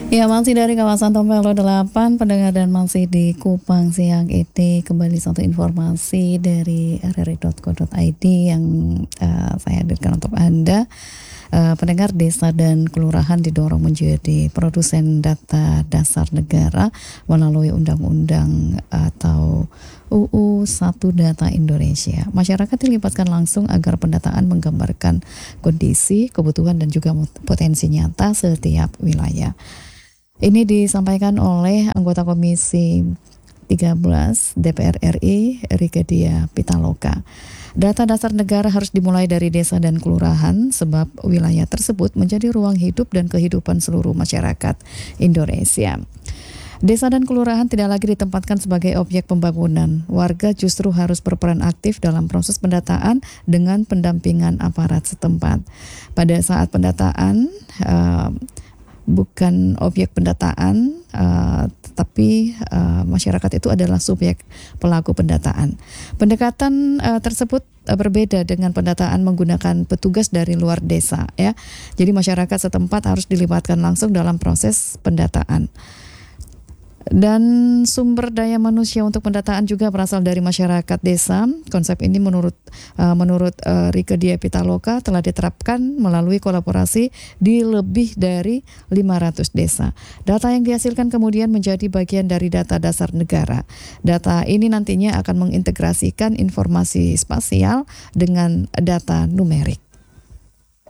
Ya, masih dari kawasan Tompelo 8, pendengar, dan masih di Kupang Siang ini kembali satu informasi dari rri.co.id yang saya hadirkan untuk Anda. Pendengar, desa dan kelurahan didorong menjadi produsen data dasar negara melalui undang-undang atau UU 1 Data Indonesia. Masyarakat dilibatkan langsung agar pendataan menggambarkan kondisi, kebutuhan, dan juga potensi nyata setiap wilayah. Ini disampaikan oleh anggota Komisi 13 DPR RI, Rike Diah Pitaloka. Data dasar negara harus dimulai dari desa dan kelurahan sebab wilayah tersebut menjadi ruang hidup dan kehidupan seluruh masyarakat Indonesia. Desa dan kelurahan tidak lagi ditempatkan sebagai objek pembangunan. Warga justru harus berperan aktif dalam proses pendataan dengan pendampingan aparat setempat. Pada saat pendataan, bukan objek pendataan, tetapi masyarakat itu adalah subjek pelaku pendataan. Pendekatan tersebut berbeda dengan pendataan menggunakan petugas dari luar desa, ya. Jadi masyarakat setempat harus dilibatkan langsung dalam proses pendataan. Dan sumber daya manusia untuk pendataan juga berasal dari masyarakat desa. Konsep ini menurut Rike Diah Pitaloka telah diterapkan melalui kolaborasi di lebih dari 500 desa. Data yang dihasilkan kemudian menjadi bagian dari data dasar negara. Data ini nantinya akan mengintegrasikan informasi spasial dengan data numerik.